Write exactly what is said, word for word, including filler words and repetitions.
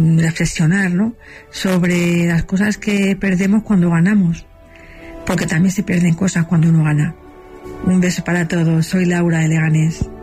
reflexionar, ¿no?, sobre las cosas que perdemos cuando ganamos, porque también se pierden cosas cuando uno gana. Un beso para todos. Soy Laura de Leganés.